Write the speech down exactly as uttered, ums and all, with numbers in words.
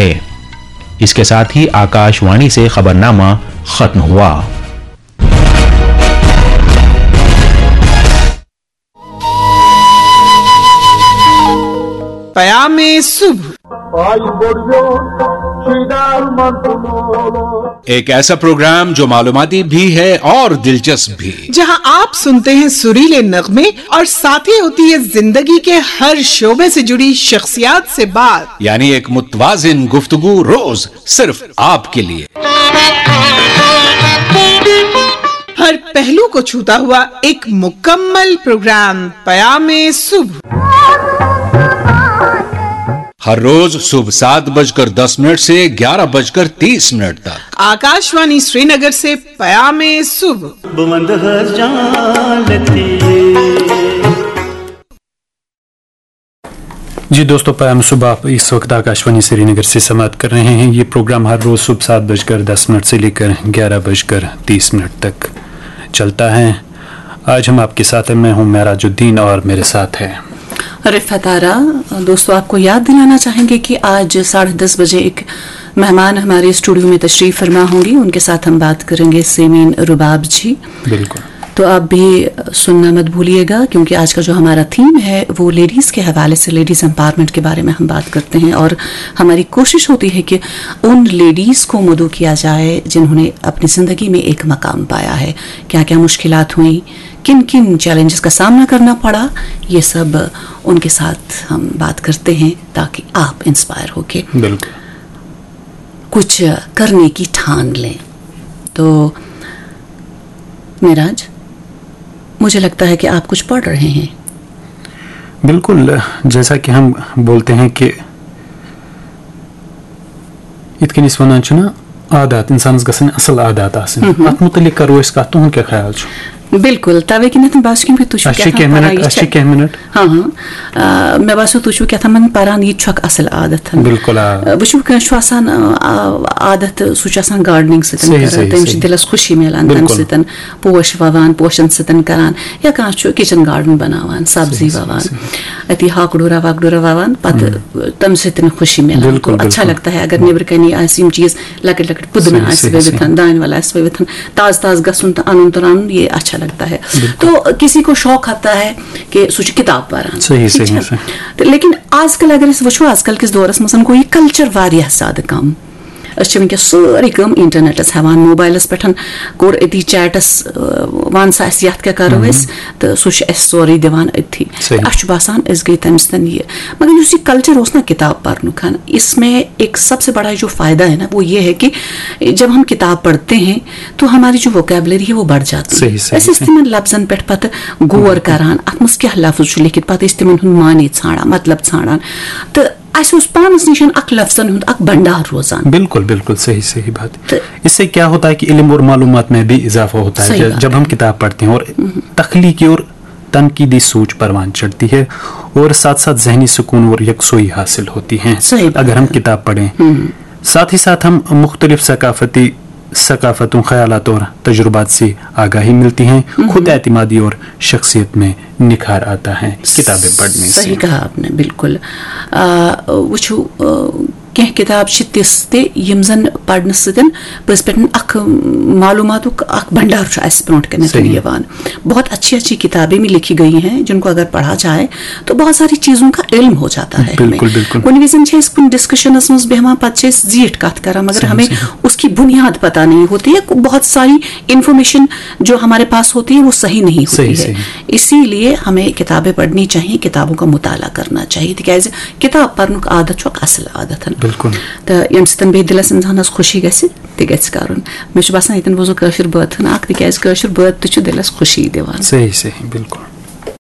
है। इसके साथ ही आकाशवाणी से खबरनामा खत्म हुआ। पयामे सुबह एक ऐसा प्रोग्राम जो मालूमाती भी है और दिलचस्प भी, जहां आप सुनते हैं सुरीले नगमे और साथ ही होती है जिंदगी के हर शोबे से जुड़ी शख्सियात से बात, यानी एक मुतवाजिन गुफ्तगू रोज सिर्फ आपके लिए। हर पहलू को छूता हुआ एक मुकम्मल प्रोग्राम पयामे सुबह, हर रोज सुबह सात बजकर दस मिनट से ग्यारह बजकर तीस मिनट तक आकाशवाणी श्रीनगर से पयामे सुबह। जी दोस्तों, पयाम सुबह आप इस वक्त आकाशवाणी श्रीनगर से समाप्त कर रहे हैं। ये प्रोग्राम हर रोज सुबह सात बजकर दस मिनट से लेकर ग्यारह बजकर तीस मिनट तक चलता है। आज हम आपके साथ हैं, मैं हूं मेराजुद्दीन और मेरे साथ है रिफ़त आरा। दोस्तों, आपको याद दिलाना चाहेंगे कि आज साढ़े दस बजे एक मेहमान हमारे स्टूडियो में तशरीफ फरमा होंगी। उनके साथ हम बात करेंगे सेमीन रुबाब जी। बिल्कुल, तो आप भी सुनना मत भूलिएगा, क्योंकि आज का जो हमारा थीम है वो लेडीज़ के हवाले से, लेडीज़ एम्पावरमेंट के बारे में हम बात करते हैं। और हमारी कोशिश होती है कि उन लेडीज़ को मदऊ किया जाए जिन्होंने अपनी ज़िंदगी में एक मकाम पाया है। क्या क्या मुश्किलात हुई, किन किन चैलेंजेस का सामना करना पड़ा, ये सब उनके साथ हम बात करते हैं ताकि आप इंस्पायर होके कुछ करने की ठान लें। तो मेराज, मुझे लगता है कि आप कुछ पढ़ रहे हैं। बिल्कुल, जैसा कि हम बोलते हैं कि इत कनिस वनान छ ना आदत इंसानस गसन असल आदत आसन। अत मुतलिक करो इसका तुम क्या ख्याल छ? बिल्कुल, तवे कि नतन बास कि तुझ क्या था मिनट अच्छी क्या मिनट हां हां मैं बासो तुझ क्या था मन पारान ये छक असल आदत है। बिल्कुल, वशु कह आसान आदत सुच आसान गार्डनिंग सतन करन तम दिलस खुशी मिलन तम सतन पोश ववान पोषण सतन करन या कह छु किचन गार्डन बनावान सब्जी ववान अति हाकड़ोरा वाकड़ोरा ववान पत तम सतन खुशी मिलन। तो अच्छा लगता है अगर नेबर कनी आसिम चीज लकट लकट पुदना आस वेथन दान वाला आस वेथन ताज ताज गसुन अनन तरान, ये अच्छा लगता है। तो किसी को शौक आता है कि सोच किताब पढ़ा, सही सही है। तो लेकिन आजकल अगर इस वुचो आजकल किस दौरस मसन कोई कल्चर वारिया ज्यादा कम अस सारी कम इंटरनेटस हवान मोबाइलस पे कोर अति चैटस वन सा यथ क्या करो तो सह सोरे दिवान अथी अस बासान अस गई तम सन ये। मगर उस कल्चर उस ना किताब पढ़नुक, इसमें एक सबसे बड़ा जो फायदा है ना वो ये है कि जब हम किताब पढ़ते हैं तो हमारी जो वोकैबुलरी है वो बढ़ जाती है। अस तिमन लफ्जन पे पत गौर करान अत मज क्या लफ्ज लिखित पे तिमन माने छाड़ान मतलब छाड़ान तो पानस निशन अक लफ्जन हुंद अक भंडार रोजान। बिल्कुल बिल्कुल सही सही बात। इससे क्या होता है कि इल्म और मालूमात में भी इजाफा होता है जब हम किताब पढ़ते हैं, और तख्लीकी और तनकीदी सोच परवान चढ़ती है और साथ साथ जहनी सुकून और यकसोई हासिल होती है अगर हम किताब पढ़ें। साथ ही साथ हम मुख्तलिफ सकाफती सकाफतों, ख्यालात और तजुर्बात से आगाही मिलती है, खुद एतमादी और शख्सियत में निखार आता है किताबें पढ़ने से। सही कहा आपने, बिल्कुल। वो कह किताब तिस तम जन पढ़ने सतन पज पे मालूमात भंडार ब्रोट कन। बहुत अच्छी अच्छी किताबें भी लिखी गई हैं जिनको अगर पढ़ा जाए तो बहुत सारी चीज़ों का इल्म हो जाता है। कुछ विजन कुछ डिस्कशनस मज बेहमान पे जीट कत कर, मगर हमें उसकी बुनियाद पता नहीं होती है। बहुत सारी इंफॉर्मेशन जो हमारे पास होती है वो सही नहीं होती है। इसीलिए हमें किताबें पढ़नी चाहिए, किताबों का मुताला करना चाहिए। तिकाज किताब पढ़नुक आदत असल आदत है। बिल्कुल, तो यम सतन बे दिलस इंसानस खुशी गसि ते गस करन। मे छु बासान इतन बोजो कशर बात ना अक तिकाज कशर बात तो छु दिलस खुशी दिवान। सही सही बिल्कुल।